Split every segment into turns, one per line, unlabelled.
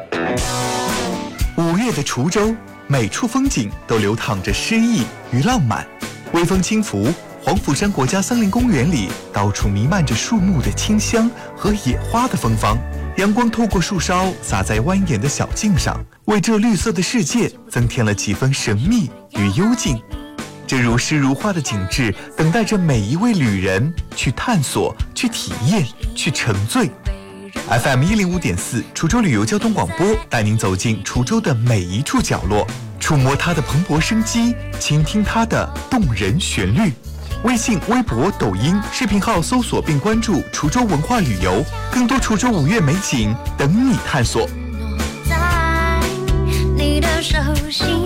5月的滁州，每处风景都流淌着诗意与浪漫。微风轻拂，黄甫山国家森林公园里到处弥漫着树木的清香和野花的芬芳。阳光透过树梢洒在蜿蜒的小径上，为这绿色的世界增添了几分神秘与幽静。这如诗如画的景致，等待着每一位旅人去探索、去体验、去沉醉。FM 105.4滁州旅游交通广播带您走进滁州的每一处角落，触摸它的蓬勃生机，倾听它的动人旋律。微信、微博、抖音视频号搜索并关注滁州文化旅游，更多滁州5月美景等你探索。
在你的手心。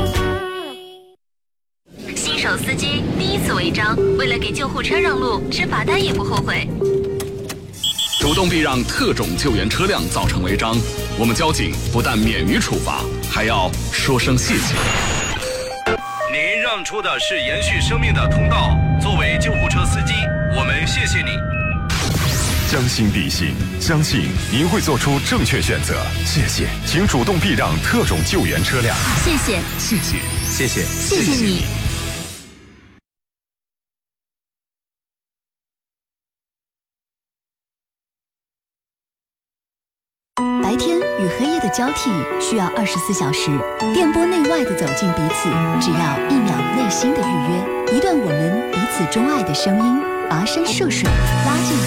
新手司机第一次违章，为了给救护车让路，吃罚单也不后悔。
主动避让特种救援车辆造成违章，我们交警不但免于处罚，还要说声谢谢。
您让出的是延续生命的通道，作为救护车司机，我们谢谢你。
将心比心，相信您会做出正确选择。谢谢，请主动避让特种救援车辆。
谢谢，
谢谢，
谢谢，
谢谢你。
白天与黑夜的交替需要24小时，电波内外的走进彼此，只要1秒内心的预约，一段我们彼此钟爱的声音，跋山涉水拉近